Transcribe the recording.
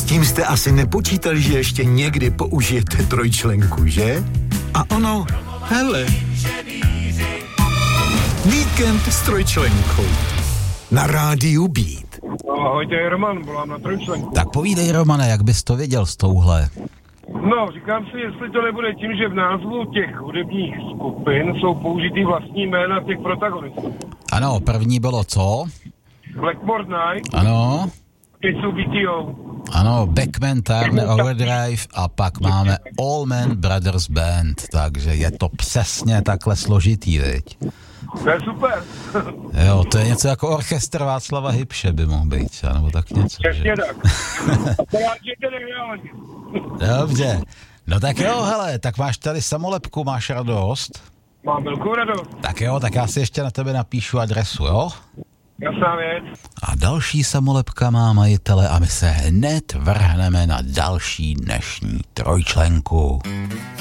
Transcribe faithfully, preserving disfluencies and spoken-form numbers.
tím jste asi nepočítali, že ještě někdy použijete trojčlenku, že? A ono, hele, víkend s trojčlenkou na rádiu Beat. Ahoj, to je Roman, volám na trojčlenku. Tak povídej, Romane, jak bys to věděl s touhle? No, říkám si, jestli to nebude tím, že v názvu těch hudebních skupin jsou použitý vlastní jména těch protagonistů. Ano, první bylo co? Blackmore Night. Ano. Teď jsou B T O. Ano, Beckman, Turner, Overdrive a pak máme Allman Brothers Band, takže je to přesně takhle složitý, viď? To je super. Jo, to je něco jako orchestr Václava Hybše by mohl být, nebo tak něco. Přesně tak. Dobře. No tak jo, hele, tak máš tady samolepku, máš radost? Mám velkou radost. Tak jo, tak já si ještě na tebe napíšu adresu, jo? Jasná věc. A další samolepka má majitele a my se hned vrhneme na další dnešní trojčlenku.